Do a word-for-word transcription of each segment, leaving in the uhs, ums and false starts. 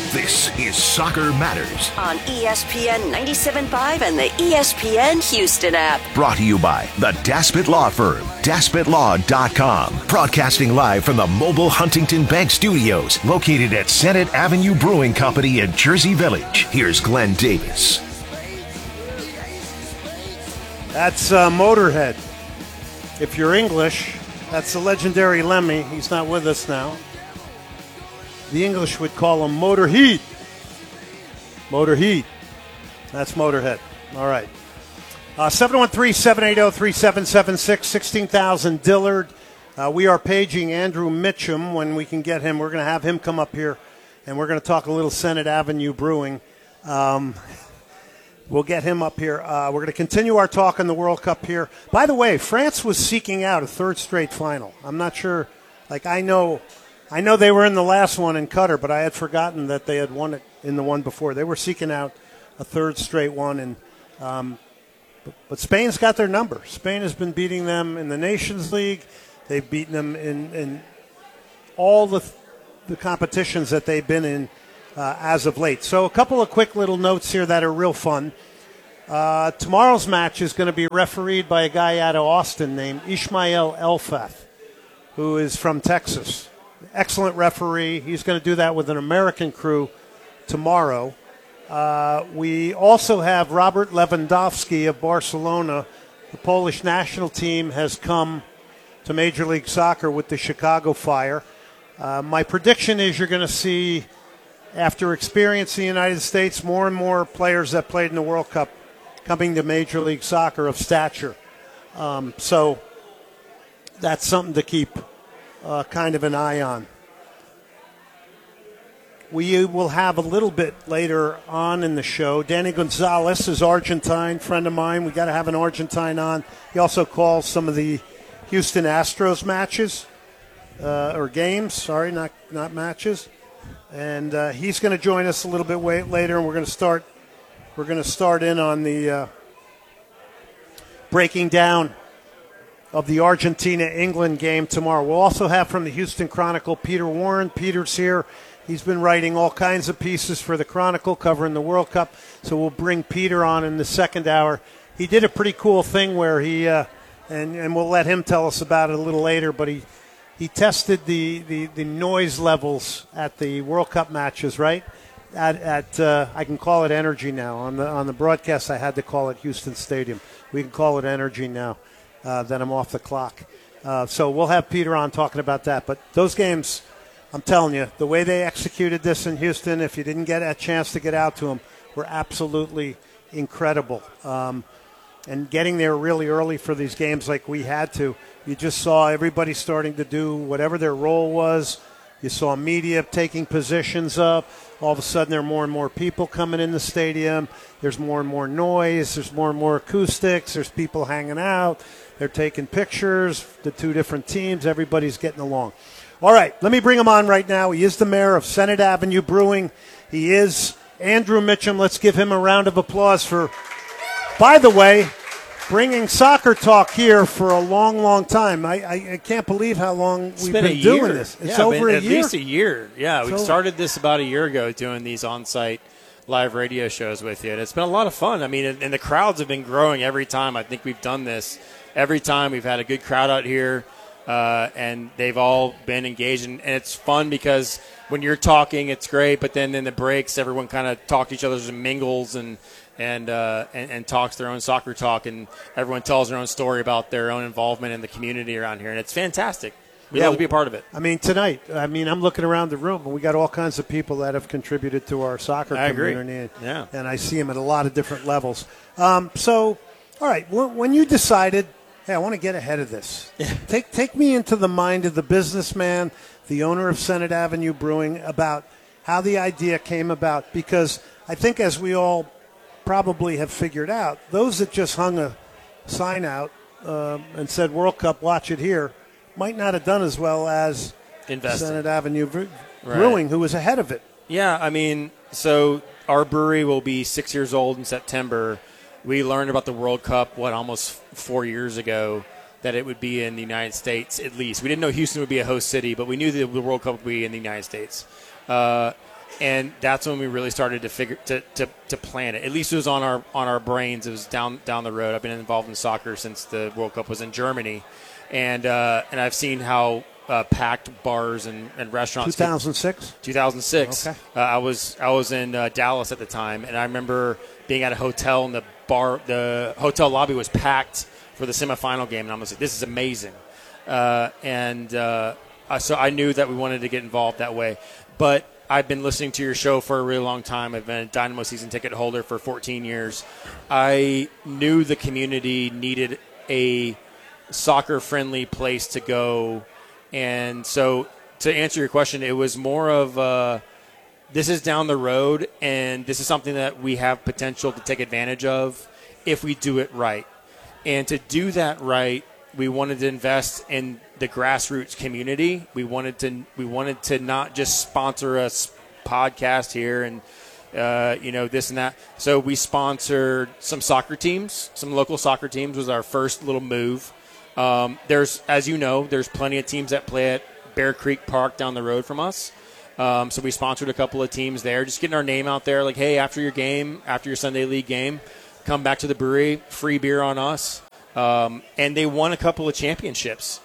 This is Soccer Matters on E S P N ninety-seven point five and the E S P N Houston app. Brought to you by the Daspit Law Firm, daspit law dot com. Broadcasting live from the mobile Huntington Bank Studios, located at Senate Avenue Brewing Company in Jersey Village. Here's Glenn Davis. That's uh, Motorhead. If you're English, that's the legendary Lemmy. He's not with us now. The English would call him Motor Heat. Motor Heat. That's Motorhead. All right. Uh, seven one three, seven eight zero, three seven seven six, sixteen thousand Dillard. Uh, we are paging Andrew Mitchum when we can get him. We're going to have him come up here, and we're going to talk a little Senate Avenue Brewing. Um, we'll get him up here. Uh, we're going to continue our talk on the World Cup here. By the way, France was seeking out a third straight final. I'm not sure. Like, I know... I know they were in the last one in Qatar, but I had forgotten that they had won it in the one before. They were seeking out a third straight one, and um, but, but Spain's got their number. Spain has been beating them in the Nations League. They've beaten them in, in all the the competitions that they've been in uh, as of late. So a couple of quick little notes here that are real fun. Uh, tomorrow's match is going to be refereed by a guy out of Austin named Ishmael Elfath, who is from Texas. Excellent referee. He's going to do that with an American crew tomorrow. Uh, we also have Robert Lewandowski of Barcelona. The Polish national team has come to Major League Soccer with the Chicago Fire. Uh, my prediction is you're going to see, after experience in the United States, more and more players that played in the World Cup coming to Major League Soccer of stature. Um, so that's something to keep Uh, kind of an eye on. We will have a little bit later on in the show. Danny Gonzalez is Argentine, friend of mine. We got to have an Argentine on. He also calls some of the Houston Astros matches uh, or games. Sorry, not not matches. And uh, he's going to join us a little bit way, later, and we're going to start. We're going to start in on the uh, breaking down of the Argentina-England game tomorrow. We'll also have from the Houston Chronicle Peter Warren. Peter's here. He's been writing all kinds of pieces for the Chronicle covering the World Cup, so we'll bring Peter on in the second hour. He did a pretty cool thing where he, uh, and, and we'll let him tell us about it a little later, but he, he tested the, the, the noise levels at the World Cup matches, right? At, at uh, I can call it Energy now. On the, on the broadcast, I had to call it Houston Stadium. We can call it Energy now. Uh, then I'm off the clock. Uh, so we'll have Peter on talking about that. But those games, I'm telling you, the way they executed this in Houston, if you didn't get a chance to get out to them, were absolutely incredible. Um, and getting there really early for these games like we had to, you just saw everybody starting to do whatever their role was. You saw media taking positions up. All of a sudden, there are more and more people coming in the stadium. There's more and more noise. There's more and more acoustics. There's people hanging out. They're taking pictures, the two different teams. Everybody's getting along. All right, let me bring him on right now. He is the mayor of Senate Avenue Brewing. He is Andrew Mitchum. Let's give him a round of applause for, by the way, bringing soccer talk here for a long, long time. I, I, I can't believe how long it's we've been, been a doing year. this. It's yeah, over a at year. least a year. Yeah, we So- started this about a year ago, doing these on-site live radio shows with you, and it's been a lot of fun. I mean, and, and the crowds have been growing every time. I think we've done this. Every time we've had a good crowd out here, uh, and they've all been engaged, and, and it's fun because when you're talking, it's great, but then in the breaks, everyone kind of talks to each other and mingles and and, uh, and and talks their own soccer talk, and everyone tells their own story about their own involvement in the community around here, and it's fantastic. We Yeah, love to be a part of it. I mean, tonight, I mean, I'm looking around the room, and we got all kinds of people that have contributed to our soccer I agree. community. Yeah. And I see them at a lot of different levels. Um, so, all right, when when you decided, hey, I want to get ahead of this, take take me into the mind of the businessman, the owner of Senate Avenue Brewing, about how the idea came about. Because I think, as we all probably have figured out, those that just hung a sign out um, and said World Cup, watch it here, might not have done as well as Invested. Senate Avenue Bre- Right. Brewing, who was ahead of it. Yeah, I mean, so our brewery will be six years old in September. We learned about the World Cup, what, almost four years ago, that it would be in the United States at least. We didn't know Houston would be a host city, but we knew that the World Cup would be in the United States. Uh, and that's when we really started to figure to, to, to plan it. At least it was on our on our brains. It was down down the road. I've been involved in soccer since the World Cup was in Germany, and uh, and I've seen how uh, packed bars and, and restaurants. two thousand six two thousand six Okay. Uh, I was I was in uh, Dallas at the time, and I remember being at a hotel, and the bar the hotel lobby was packed for the semifinal game, and I was like, "This is amazing," uh, and uh, so I knew that we wanted to get involved that way, but. I've been listening to your show for a really long time. I've been a Dynamo season ticket holder for fourteen years. I knew the community needed a soccer-friendly place to go. And so to answer your question, it was more of uh, this is down the road, and this is something that we have potential to take advantage of if we do it right. And to do that right, we wanted to invest in the grassroots community. We wanted to we wanted to not just sponsor a podcast here and uh, you know this and that. So we sponsored some soccer teams, some local soccer teams was our first little move. Um, there's, as you know, there's plenty of teams that play at Bear Creek Park down the road from us. Um, so we sponsored a couple of teams there, just getting our name out there. Like, hey, after your game, after your Sunday league game, come back to the brewery, free beer on us. Um, and they won a couple of championships.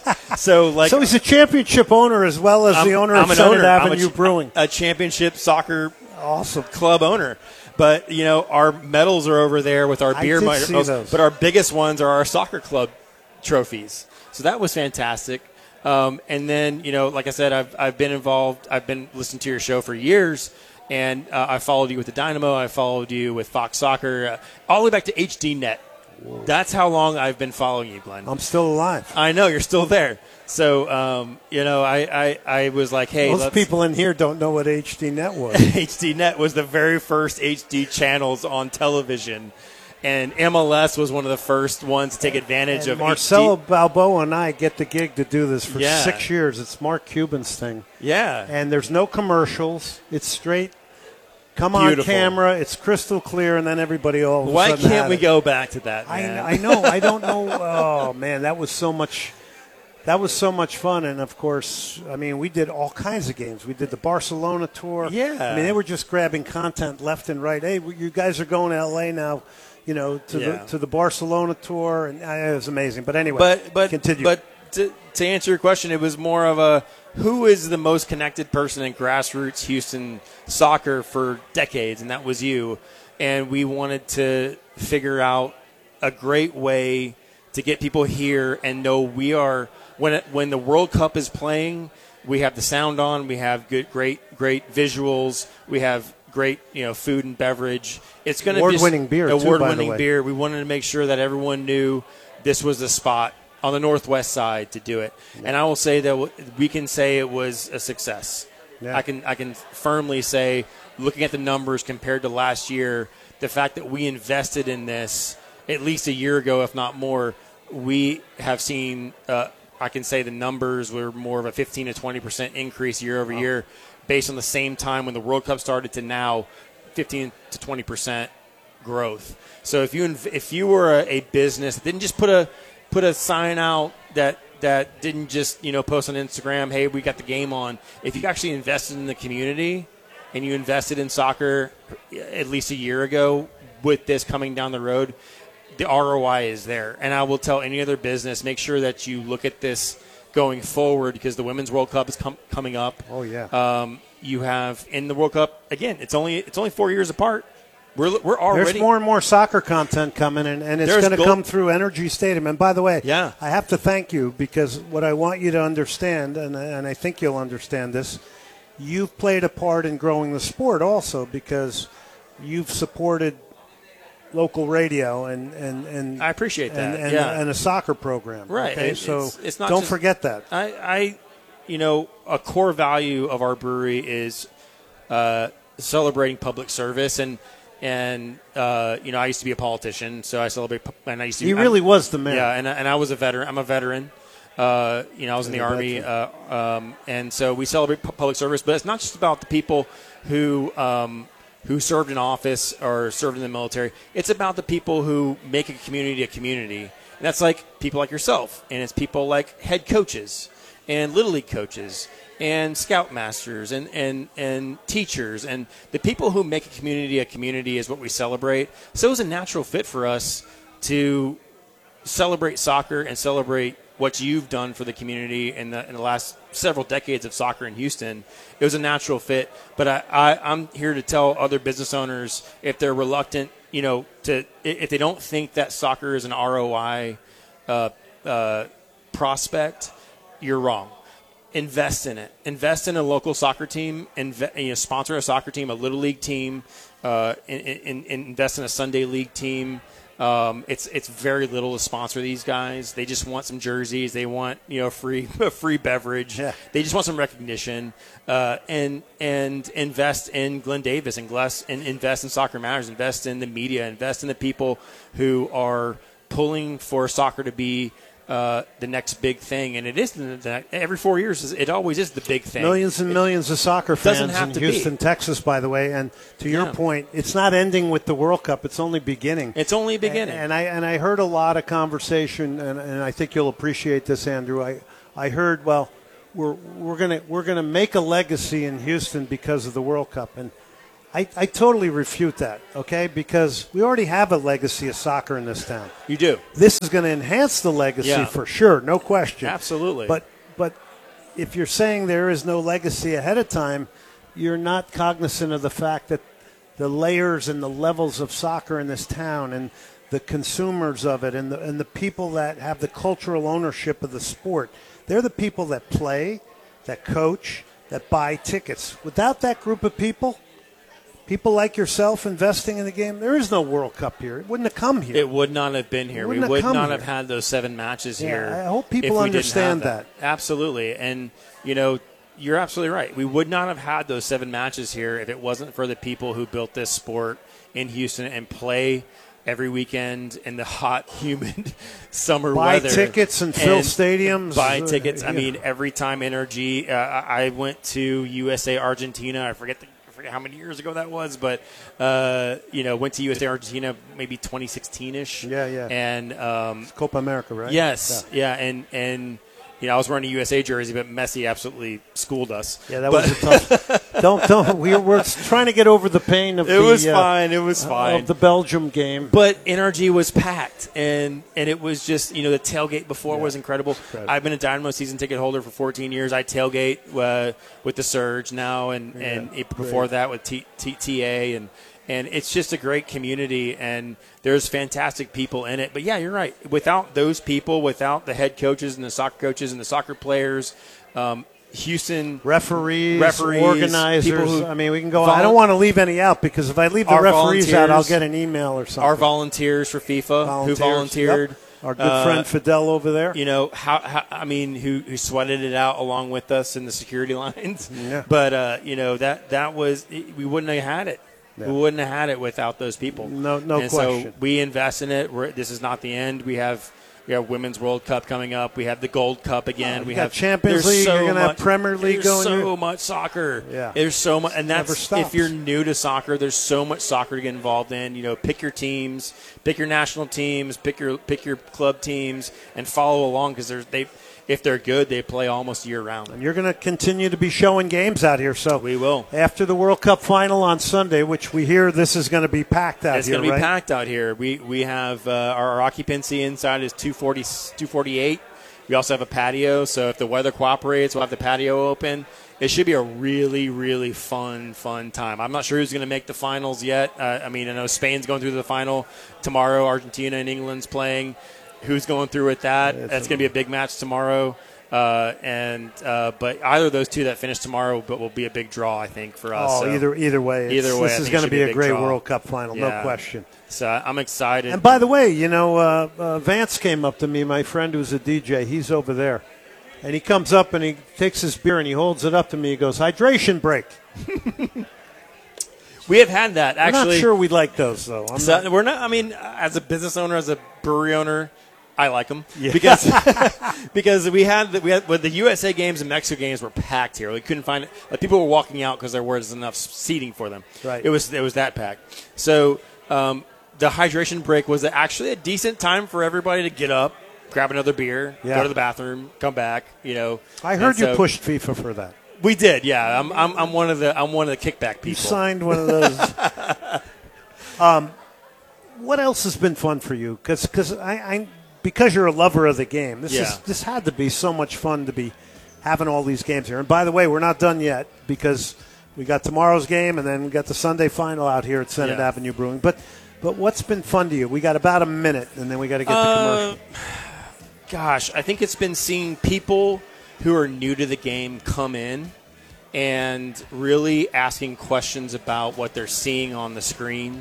so, like, so he's a championship owner as well as I'm, the owner I'm of an Senate owner. Avenue I'm a, Brewing. A championship soccer awesome club owner. But, you know, our medals are over there with our I beer did medals. see those. But our biggest ones are our soccer club trophies. So that was fantastic. Um, and then, you know, like I said, I've, I've been involved. I've been listening to your show for years. And uh, I followed you with the Dynamo. I followed you with Fox Soccer, uh, all the way back to H D Net. Whoa. That's how long I've been following you, Glenn. I'm still alive. I know, you're still there. So, um, you know, I, I, I was like, hey. Most let's, people in here don't know what H D Net was. H D Net was the very first H D channels on television. And M L S was one of the first ones to take advantage and of Marcelo H D. Balboa and I get the gig to do this for Yeah. six years. It's Mark Cuban's thing. Yeah. And there's no commercials. It's straight. Come Beautiful. on camera. It's crystal clear, and then everybody all of a Why sudden can't had we it. go back to that, man? I, I know. I don't know. Oh man, that was so much. That was so much fun, and of course, I mean, we did all kinds of games. We did the Barcelona tour. Yeah. I mean, they were just grabbing content left and right. Hey, you guys are going to L A now, you know, to Yeah. the to the Barcelona tour, and uh, it was amazing. But anyway, But but continue. but to, to answer your question, it was more of a who is the most connected person in grassroots Houston soccer for decades, and that was you. And we wanted to figure out a great way to get people here and know we are when it, when the World Cup is playing, we have the sound on, we have good, great, great visuals, we have great, you know, food and beverage. It's going to be award-winning beer, too, by the award-winning way. beer. We wanted to make sure that everyone knew this was the spot on the northwest side to do it. And I will say that we can say it was a success. Yeah. I can I can firmly say, looking at the numbers compared to last year, the fact that we invested in this at least a year ago, if not more, we have seen, uh, I can say the numbers were more of a fifteen to twenty percent increase year over wow. year based on the same time when the World Cup started to now, fifteen to twenty percent growth. So if you if you were a, a business that didn't just put a put a sign out that that didn't just, you know, post on Instagram, hey, we got the game on. If you actually invested in the community and you invested in soccer at least a year ago with this coming down the road, the R O I is there. And I will tell any other business, make sure that you look at this going forward because the Women's World Cup is com- coming up. Oh, yeah. Um, you have in the World Cup, again, it's only it's only four years apart. We're, we're already. There's more and more soccer content coming, and, and it's going to come through Energy Stadium. And by the way, yeah. I have to thank you because what I want you to understand, and, and I think you'll understand this, you've played a part in growing the sport also because you've supported local radio and, and, and I appreciate that. and, and, yeah. and a soccer program. Right. Okay? It, so it's, it's not don't just, forget that. I, I, you know, a core value of our brewery is uh, celebrating public service and. And, uh, you know, I used to be a politician, so I celebrate. And I used to. He be, really I'm, was the man. Yeah, and, and I was a veteran. I'm a veteran. Uh, you know, I was in the You're Army. Uh, um, and so we celebrate pu- public service. But it's not just about the people who um, who served in office or served in the military. It's about the people who make a community a community. And that's like people like yourself. And it's people like head coaches. and Little League coaches and scoutmasters and, and, and teachers and the people who make a community a community is what we celebrate. So it was a natural fit for us to celebrate soccer and celebrate what you've done for the community in the, in the last several decades of soccer in Houston. It was a natural fit. But I, I, I'm here to tell other business owners, if they're reluctant, you know, to if they don't think that soccer is an R O I uh, uh, prospect, you're wrong. Invest in it. Invest in a local soccer team. Inve- you know, sponsor a soccer team, a Little League team. Uh, in, in, in invest in a Sunday League team. Um, it's it's very little to sponsor these guys. They just want some jerseys. They want you know free a free beverage. Yeah. They just want some recognition. Uh, and and invest in Glenn Davis and, Gless, and invest in Soccer Matters. Invest in the media. Invest in the people who are pulling for soccer to be uh, the next big thing. And it is the, the, every four years. It always is the big thing. Millions and it, millions of soccer fans in Houston, be. Texas, by the way. And to your Yeah. point, it's not ending with the World Cup. It's only beginning. It's only beginning. And, and I and I heard a lot of conversation, and, and I think you'll appreciate this, Andrew. I I heard, well, we're we're gonna we're gonna make a legacy in Houston because of the World Cup, and I, I totally refute that, okay? Because we already have a legacy of soccer in this town. You do. This is going to enhance the legacy Yeah. for sure, no question. Absolutely. But but if you're saying there is no legacy ahead of time, you're not cognizant of the fact that the layers and the levels of soccer in this town and the consumers of it and the, and the people that have the cultural ownership of the sport, they're the people that play, that coach, that buy tickets. Without that group of people, people like yourself investing in the game, there is no World Cup here. It wouldn't have come here. It would not have been here. We Wouldn't have would come not here. have had those seven matches Yeah, here. I hope people if we didn't understand have that. Absolutely. And, you know, you're absolutely right. We would not have had those seven matches here if it wasn't for the people who built this sport in Houston and play every weekend in the hot, humid summer buy weather. tickets and fill stadiums. Buy Uh, tickets. I yeah. mean, every time Energy, uh, I went to U S A Argentina. I forget the I forget how many years ago that was, but uh, you know, went to U S A Argentina maybe twenty sixteen ish. Yeah, yeah. And um, Copa America, right? yes, yeah. yeah, and and you know, I was wearing a U S A jersey, but Messi absolutely schooled us. Yeah, that But- was a tough. don't don't. We're we're trying to get over the pain of It the. was uh, fine. It was fine. Of the Belgium game. But N R G was packed, and, and it was just, you know, the tailgate before Yeah. was incredible. Incredible. I've been a Dynamo season ticket holder for fourteen years. I tailgate uh, with the Surge now, and, and Yeah, it, before great. that with T, T, TA, and and it's just a great community, and there's fantastic people in it. But, yeah, you're right. Without those people, without the head coaches and the soccer coaches and the soccer players, um, Houston Referees, referees, organizers. people who I mean, we can go. vol- I don't want to leave any out because if I leave the Our referees out, I'll volunteers- get an email or something. our volunteers for FIFA Volunteers, who volunteered. yep. Our good Uh, friend Fidel over there. You know, how, how I mean, who, who sweated it out along with us in the security lines. Yeah. But, uh, you know, that, that was – we wouldn't have had it. Yeah. We wouldn't have had it without those people. No- no and question. so we invest in it. We're, this is not the end. We have – we have Women's World Cup coming up. We have the Gold Cup again. Oh, we you got have Champions there's League. So You're gonna have much- Premier League there's going. so You're- much soccer. Yeah. There's so much, and Never that's stops. if you're new to soccer. There's so much soccer to get involved in. You know, pick your teams, pick your national teams, pick your pick your club teams, and follow along because there's they. If they're good, they play almost year round. And you're going to continue to be showing games out here. So We will. After the World Cup final on Sunday, which we hear this is going to be packed out It's here, going to be right? packed out here. We we have uh, our occupancy inside is two forty, two forty-eight. We also have a patio, so if the weather cooperates, we'll have the patio open. It should be a really, really fun, fun time. I'm not sure who's going to make the finals yet. Uh, I mean, I know Spain's going through the final tomorrow. Argentina and England's playing. Who's going through with that? It's That's a- going to be a big match tomorrow. Uh, and uh, but either of those two that finish tomorrow, but will be a big draw, I think, for us. Oh, so, either either way, it's- Either way, I this is think it going to should be be a a big great draw. World Cup final, no Yeah. question. So I'm excited. And by the way, you know, uh, uh, Vance came up to me, my friend who's a D J. He's over there. And he comes up and he takes his beer and he holds it up to me. He goes, hydration break. we have had that I'm actually. not sure we like those, though. I'm So not- we're not. I mean, as a business owner, as a brewery owner, I like them Yeah. because because we had the, we had well, the U S A games and Mexico games were packed here. We couldn't find it. Like, people were walking out because there wasn't enough seating for them. Right. It was it was that packed. So um, the hydration break was actually a decent time for everybody to get up grab another beer, Yeah. go to the bathroom, come back. You know, I heard And you so- pushed FIFA for that. We did, yeah. I'm, I'm, I'm one of the, I'm one of the kickback people. You signed one of those. um, what else has been fun for you? Because I, I because you're a lover of the game. This Yeah. is this had to be so much fun to be having all these games here. And by the way, we're not done yet because we got tomorrow's game and then we got the Sunday final out here at Senate Yeah. Avenue Brewing. But but what's been fun to you? We got about a minute and then we got to get to Uh, commercial. Gosh, I think it's been seeing people who are new to the game come in and really asking questions about what they're seeing on the screen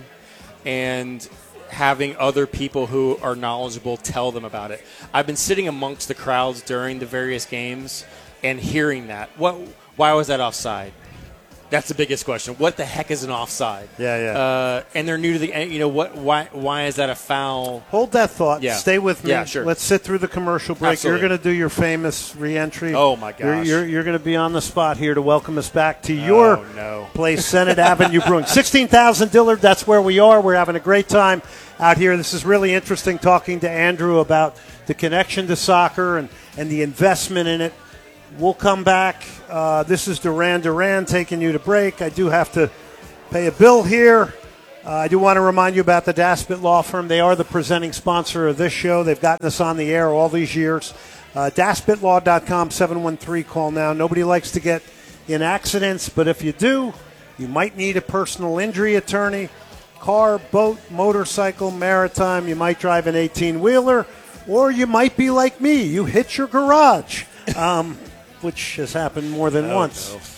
and having other people who are knowledgeable tell them about it. I've been sitting amongst the crowds during the various games and hearing that. What? Why was that offside? That's the biggest question. What the heck is an offside? Yeah, yeah. Uh, and they're new to the. You know what? Why? Why is that a foul? Hold that thought. Yeah. Stay with me. Yeah, sure. Let's sit through the commercial break. Absolutely. You're going to do your famous re-entry. Oh, my You're, gosh. you're, you're going to be on the spot here to welcome us back to your Oh, no. place, Senate Avenue Brewing. sixteen thousand Dillard, that's where we are. We're having a great time out here. This is really interesting talking to Andrew about the connection to soccer and, and the investment in it. We'll come back. Uh, this is Duran Duran taking you to break. I do have to pay a bill here. Uh, I do want to remind you about the Daspit Law Firm. They are the presenting sponsor of this show. They've gotten us on the air all these years. Uh, Daspit Law dot com, seven one three, call now. Nobody likes to get in accidents, but if you do, you might need a personal injury attorney. Car, boat, motorcycle, maritime. You might drive an eighteen-wheeler, or you might be like me. You hit your garage. Um, which has happened more than Oh, once. no.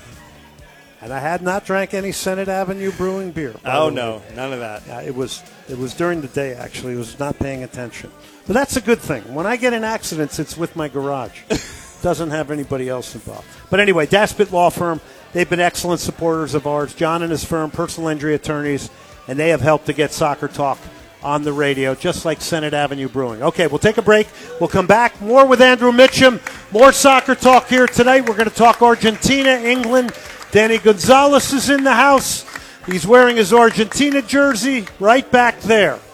And I had not drank any Senate Avenue Brewing beer. by Oh the no, way. none of that. Yeah, it was it was during the day, actually. It was not paying attention. But that's a good thing. When I get in accidents, it's with my garage. Doesn't have anybody else involved. But anyway, Daspit Law Firm, they've been excellent supporters of ours. John and his firm, personal injury attorneys, and they have helped to get Soccer Talk on the radio, just like Senate Avenue Brewing. Okay, we'll take a break. We'll come back. More with Andrew Mitchum. More Soccer Talk here tonight. We're going to talk Argentina, England. Danny Gonzalez is in the house. He's wearing his Argentina jersey right back there.